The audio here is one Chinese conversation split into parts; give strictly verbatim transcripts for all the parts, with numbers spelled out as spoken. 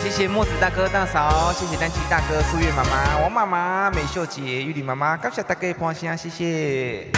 谢谢墨子大哥大嫂，谢谢丹琪大哥、苏月妈妈、王妈妈、美秀姐、玉里妈妈，感谢大家的捧场，谢谢。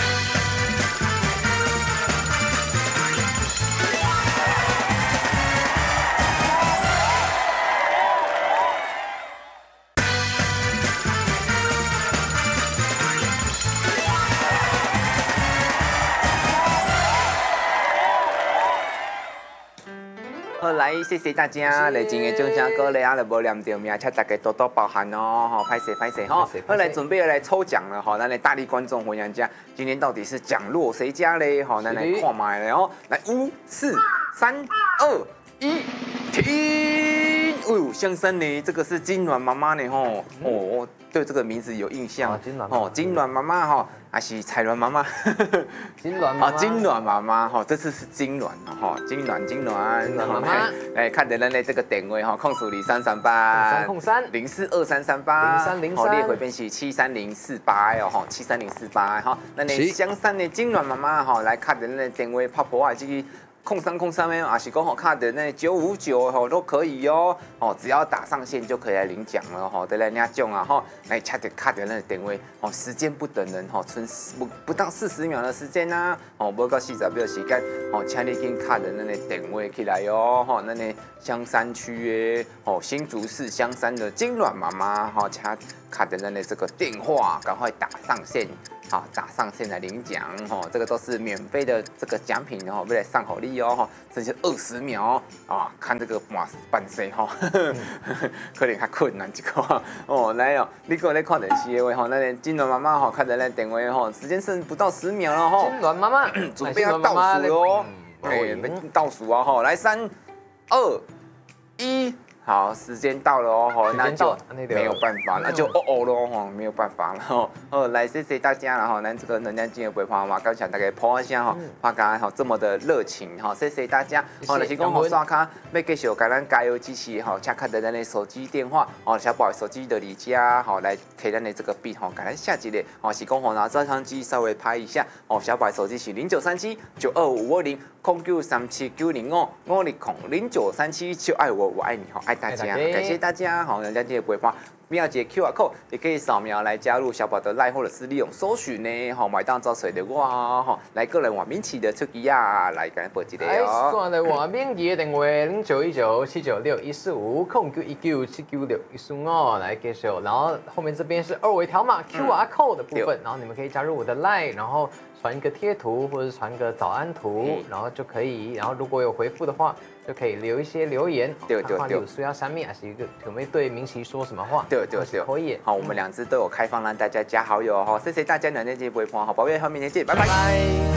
好，来，谢谢大家来今日中香歌咧，啊，就无念到名，请大家多多包涵哦，吼，拍摄拍摄吼。好，来准备要来抽奖了，吼，咱的大力观众分享家，今天到底是奖落谁家嘞？吼，咱来看卖了哦，来五四三二一，停！哦，香山呢，这个是金銮妈妈呢，吼，哦，对这个名字有印象，哦，金銮妈妈哈。还是彩鸾妈妈， 金鸾妈妈， 金鸾妈妈哈，这次是金鸾哈，金鸾金鸾妈妈， 哎，看着咱的这个点位哈，控数里三三八， 三控三零四二三三八， 零三零三， 列回边是七三零四八哦哈，七三零四八哈，那你香山的金鸾妈妈哈，来看着咱的点位泡泡啊，这个。空三空三没有啊，是讲好看的那九五九吼都可以哦，哦只要打上线就可以来领奖了哈，得来人家奖啊哈，来掐点卡点那个点位哦，时间不等人哈，存不不到四十秒的时间呐，哦不到四十秒时间，哦请你跟卡的那个点位起来哟，哈那个香山区的哦新竹市香山的金鸾妈妈哈，掐卡的那个这个电话赶快打上线。好，打上线来领奖哦，这个都是免费的这个奖品哦，为了上好利哦，剩下二十秒啊，看这个半半谁哈，可能较困难一个哦，来哦，你个在看电视的话吼，那金鸾妈妈吼，看着咱电话吼，时间剩不到十秒了哈， 金鸾妈妈准备要倒数喽，哎，倒数啊哈，来三二一。好，时间到了哦，吼，那就没有办法，那就哦哦喽，吼，没有办法了，吼，哦，来谢谢大家了哈，咱这个能量金的规划嘛，刚才大家抛一下哈，大家哈这么的热情哈，谢谢大家，好，就是讲好刷卡，要继续给咱加油支持哈，请看到咱的手机电话，哦，小宝手机的李家，好来给咱的这个币哈，给咱下几列，哦，是讲好拿照相机稍微拍一下，哦，小宝手机是零九三七九二五二零空九三七九零哦，我的空零九三七就爱我我爱你哈，爱大家，感谢大家，好，人家今天规划。秒解 Q R code 也可以扫描来加入小宝的 LINE 或者是利用搜寻呢，好买当找水的我哈，来个人网名起的出机呀，来跟报一个哦。 算的网名机的电话零九一九七九六一四五空九一九七九六一四五来继续，然后后面这边是二维条码 Q R code 的部分，然后你们可以加入我的 LINE， 然后传一个贴图或者是传个早安图，然后就可以，然后如果有回复的话。就可以留一些留言， 对对对， 有需要上面还是一个有没有对明奇说什么话？ 对对对， 可以。 好，我们两只都有开放让大家加好友哈，谢谢大家，两天见不会碰好，宝贝，好，明天见，拜拜。